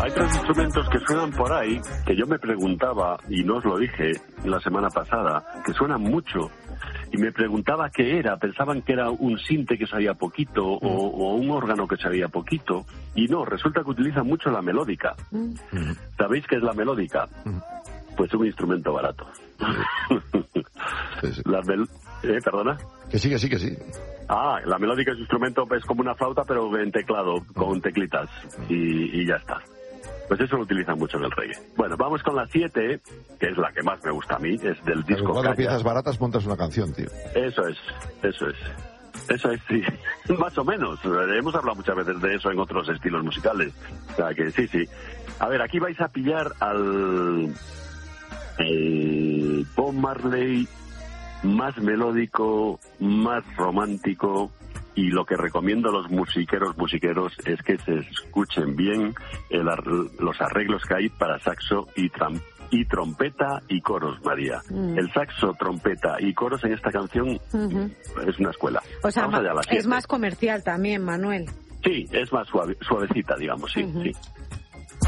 hay 3 instrumentos que suenan por ahí, que yo me preguntaba, y no os lo dije la semana pasada, que suenan mucho, y me preguntaba qué era. Pensaban que era un sinte que sabía poquito, o un órgano que sabía poquito, y no, resulta que utilizan mucho la melódica. ¿Sabéis qué es la melódica? Pues un instrumento barato. Sí. ¿Perdona? Que sí. La melódica es un instrumento, es como una flauta, pero en teclado, con teclitas, y ya está. Pues eso lo utilizan mucho en el reggae. Bueno, vamos con la 7, que es la que más me gusta a mí, es del disco Cuando Calla. piezas baratas montas una canción, tío. Eso es, sí. Más o menos. Hemos hablado muchas veces de eso en otros estilos musicales. O sea que sí. A ver, aquí vais a pillar al Bob Marley más melódico, más romántico, y lo que recomiendo a los musiqueros es que se escuchen bien los arreglos que hay para saxo y trompeta y coros, María. El saxo, trompeta y coros en esta canción es una escuela. O sea, Vamos allá, la 7. es más comercial también, Manuel. Sí, es más suavecita, digamos, sí.